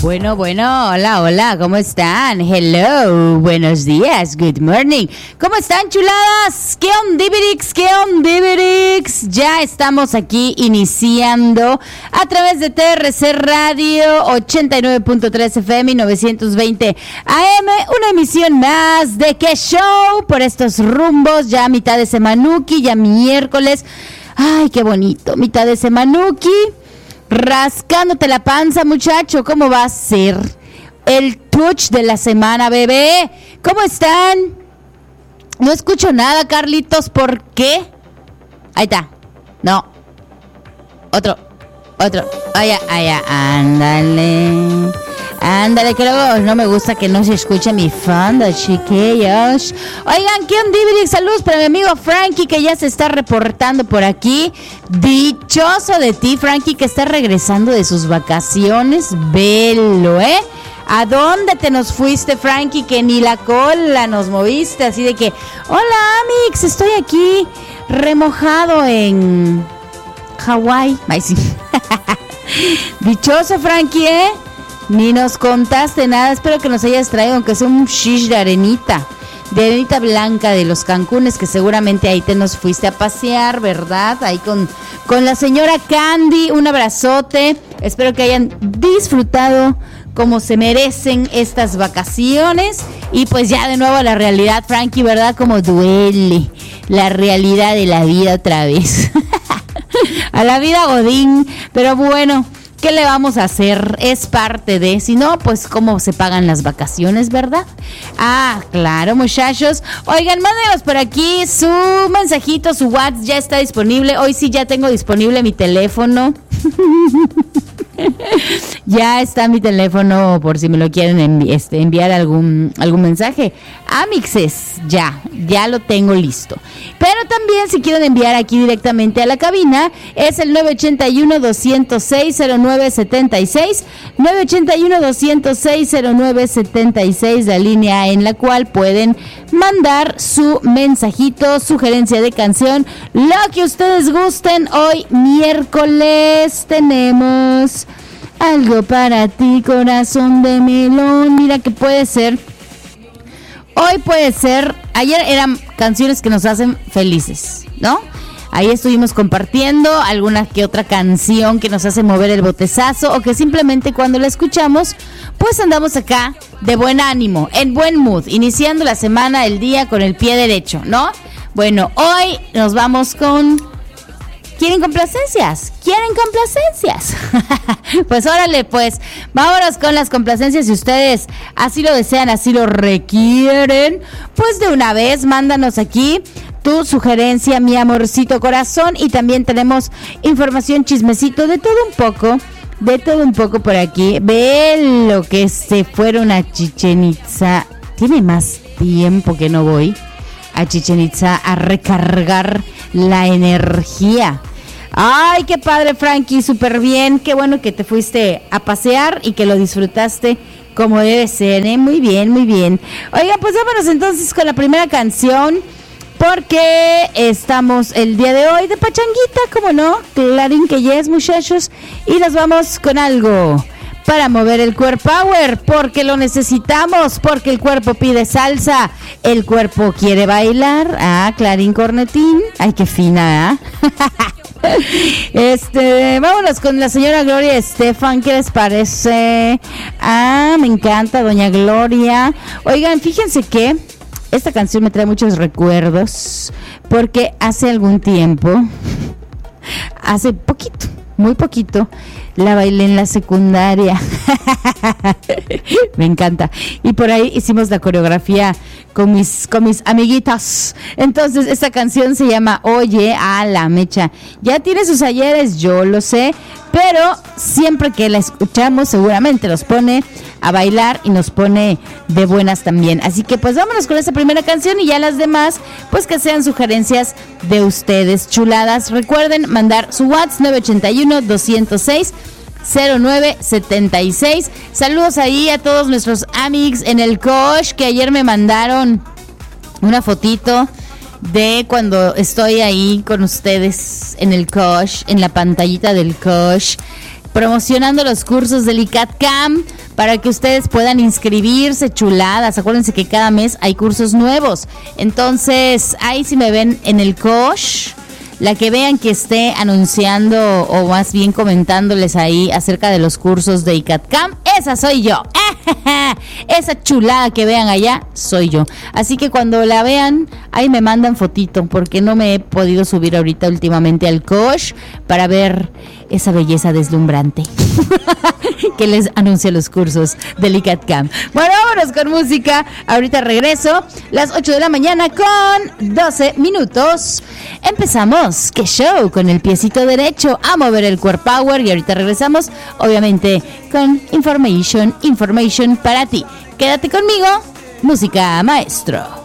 Bueno, hola, ¿cómo están? Hello, buenos días, good morning. ¿Cómo están, chuladas? ¿Qué ondibirix? Ya estamos aquí iniciando a través de TRC Radio 89.3 FM y 920 AM, una emisión más de ¿Qué show? Por estos rumbos, ya mitad de semanuki, ya miércoles. Ay, qué bonito, mitad de semanuki. Rascándote la panza, muchacho, ¿cómo va a ser el touch de la semana, bebé? ¿Cómo están? No escucho nada, Carlitos, ¿por qué? Ahí está. No. Otro. Allá, ándale, que luego no me gusta que no se escuche mi fondo, chiquillos. Oigan, ¿qué onda? Saludos para mi amigo Frankie, que ya se está reportando por aquí. Dichoso de ti, Frankie, que está regresando de sus vacaciones. Velo, ¿eh? ¿A dónde te nos fuiste, Frankie? Que ni la cola nos moviste, así de que, hola, Amix, estoy aquí remojado en Hawái. Ay, sí. Dichoso, Frankie, ¿eh? Ni nos contaste nada. Espero que nos hayas traído, aunque sea un shish de arenita blanca de los Cancunes, que seguramente ahí te nos fuiste a pasear, ¿verdad? Ahí con la señora Candy. Un abrazote. Espero que hayan disfrutado como se merecen estas vacaciones. Y pues ya de nuevo a la realidad, Frankie, ¿verdad? Como duele la realidad de la vida otra vez. A la vida godín. Pero bueno, ¿qué le vamos a hacer? Es parte de, si no, pues cómo se pagan las vacaciones, ¿verdad? Ah, claro, muchachos. Oigan, mándenos por aquí su mensajito, su WhatsApp ya está disponible. Hoy sí ya tengo disponible mi teléfono. Ya está mi teléfono por si me lo quieren enviar algún mensaje. Amixes, ya lo tengo listo. Pero también si quieren enviar aquí directamente a la cabina, es el 981-206-0976, 981-206-0976, la línea en la cual pueden mandar su mensajito, sugerencia de canción, lo que ustedes gusten. Hoy miércoles tenemos algo para ti, corazón de melón. Mira que puede ser. Hoy puede ser. Ayer eran canciones que nos hacen felices, ¿no? Ahí estuvimos compartiendo alguna que otra canción que nos hace mover el botezazo, o que simplemente cuando la escuchamos, pues andamos acá de buen ánimo, en buen mood, iniciando la semana, el día con el pie derecho, ¿no? Bueno, hoy nos vamos con... ¿Quieren complacencias? Pues órale, pues vámonos con las complacencias. Si ustedes así lo desean, así lo requieren, pues de una vez mándanos aquí tu sugerencia, mi amorcito corazón. Y también tenemos información, chismecito, de todo un poco por aquí. Ve lo que se fueron a Chichén Itzá. Tiene más tiempo que no voy a Chichén Itzá a recargar la energía. Ay, qué padre, Frankie, súper bien. Qué bueno que te fuiste a pasear y que lo disfrutaste como debe ser, ¿eh? Muy bien. Oiga, pues vámonos entonces con la primera canción, porque estamos el día de hoy de pachanguita, ¿cómo no? Clarín que yes, muchachos. Y nos vamos con algo para mover el cuerpo power, porque lo necesitamos, porque el cuerpo pide salsa, el cuerpo quiere bailar. Ah, Clarín Cornetín. Ay, qué fina, ¿eh? Vámonos con la señora Gloria Estefan. ¿Qué les parece? Ah, me encanta, doña Gloria. Oigan, fíjense que esta canción me trae muchos recuerdos, porque hace algún tiempo, hace poquito, muy poquito, la bailé en la secundaria. Me encanta. Y por ahí hicimos la coreografía con mis amiguitas. Entonces esta canción se llama Oye a la mecha. Ya tiene sus ayeres, yo lo sé, pero siempre que la escuchamos seguramente nos pone a bailar y nos pone de buenas también. Así que pues vámonos con esta primera canción, y ya las demás pues que sean sugerencias de ustedes, chuladas. Recuerden mandar su WhatsApp 981-206-0976. Saludos ahí a todos nuestros amigos en el Kosh, que ayer me mandaron una fotito de cuando estoy ahí con ustedes en el Kosh, en la pantallita del Kosh, promocionando los cursos del ICAT-CAM para que ustedes puedan inscribirse, chuladas. Acuérdense que cada mes hay cursos nuevos. Entonces, ahí si me ven en el coach, la que vean que esté anunciando o más bien comentándoles ahí acerca de los cursos de ICATCAM, esa soy yo. Esa chulada que vean allá, soy yo. Así que cuando la vean, ahí me mandan fotito, porque no me he podido subir ahorita últimamente al coach para ver esa belleza deslumbrante que les anuncia los cursos del ICATCAM. Bueno, vámonos con música. Ahorita regreso, las 8 de la mañana con 12 minutos. Empezamos, qué show, con el piecito derecho a mover el core power. Y ahorita regresamos, obviamente, con information para ti. Quédate conmigo, música maestro.